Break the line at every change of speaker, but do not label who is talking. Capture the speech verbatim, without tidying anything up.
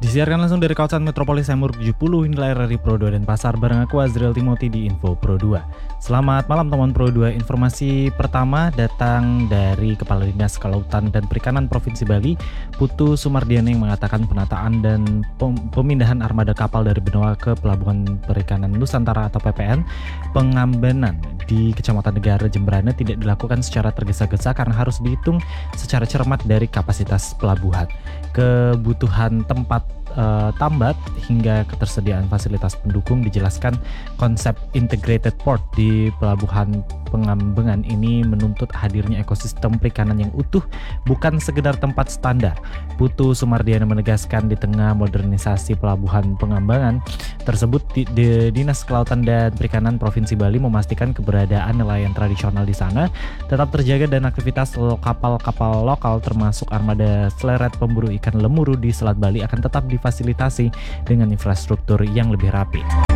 Disiarkan langsung dari kawasan Metropolis M U R tujuh puluh, inilah R R I Pro dua dan Pasar bareng aku Azriel Timothy di Info Pro dua. Selamat malam teman Pro dua. Informasi pertama datang dari Kepala Dinas Kelautan dan Perikanan Provinsi Bali, Putu Sumardiana, yang mengatakan penataan dan pemindahan armada kapal dari Benoa ke Pelabuhan Perikanan Nusantara atau P P N Pengambenan di Kecamatan Negara Jembrana tidak dilakukan secara tergesa-gesa karena harus dihitung secara cermat dari kapasitas pelabuhan, kebutuhan tempat Uh, tambat hingga ketersediaan fasilitas pendukung. Dijelaskan konsep integrated port di Pelabuhan Pengambengan ini menuntut hadirnya ekosistem perikanan yang utuh, bukan sekedar tempat standar. Putu Sumardiana menegaskan di tengah modernisasi Pelabuhan Pengambengan tersebut, di, di Dinas Kelautan dan Perikanan Provinsi Bali memastikan keberadaan nelayan tradisional di sana tetap terjaga dan aktivitas kapal-kapal lokal termasuk armada seleret pemburu ikan lemuru di Selat Bali akan tetap difasilitasi dengan infrastruktur yang lebih rapi.